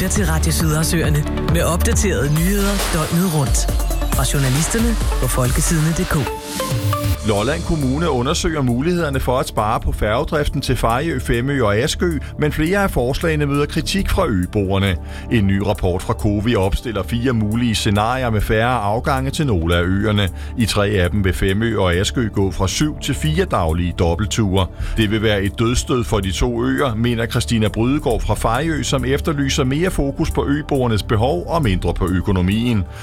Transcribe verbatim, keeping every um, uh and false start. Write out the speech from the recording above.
til Radio Sydhavsøerne med opdaterede nyheder døgnet rundt. Fra journalisterne på folketidene punktum d k. Lolland Kommune undersøger mulighederne for at spare på færgedriften til Fejø, Femø og Askø, men flere af forslagene møder kritik fra øboerne. En ny rapport fra Cowi opstiller fire mulige scenarier med færre afgange til nogle af øerne. I tre af dem vil Femø og Askø gå fra syv til fire daglige dobbeltture. Det vil være et dødsstød for de to øer, mener Christina Brydegaard fra Fejø, som efterlyser mere fokus på øboernes behov og mindre på økonomien.